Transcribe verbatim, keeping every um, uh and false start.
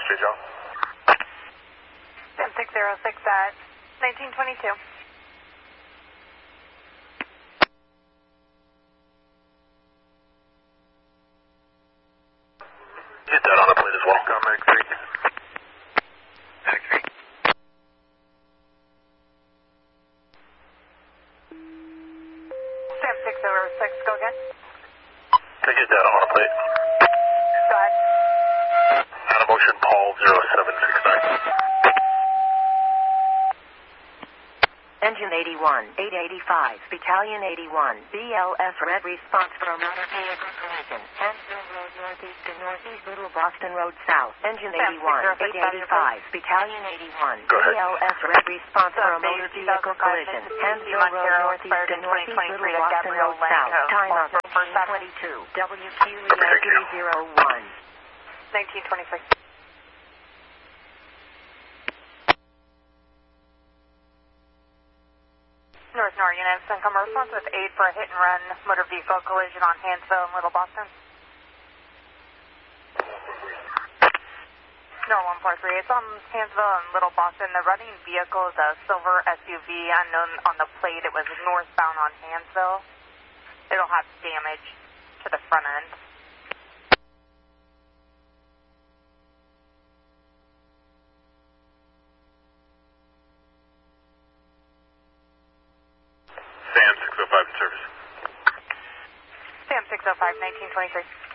J. John. Sam six zero six at nineteen twenty-two. Get that on the plate as well. Come X three. X three. Sam six zero six, go again. Can I get that on the plate? Go ahead. Out of motion, Paul zero seven six nine. Engine eighty-one, eight eighty-five, Battalion eighty-one, B L S Red response for a motor vehicle collision. Hansville Road northeast to northeast, Little Boston Road south. Engine eighty-one, eight eighty-five, Battalion eighty-one, Go ahead. B L S Red response for a motor vehicle collision. Hansville Road northeast to northeast, Little Boston Road south. Time of nineteen twenty-two, W Q E three zero one. nineteen twenty-three. North Nor units, and come response with aid for a hit and run motor vehicle collision on Hansville and Little Boston. Nor one four three, it's on Hansville and Little Boston. The running vehicle is a silver S U V, unknown on the plate. It was northbound on Hansville. It'll have damage to the front end. Sam six oh five in service. Sam six oh five, nineteen twenty-three.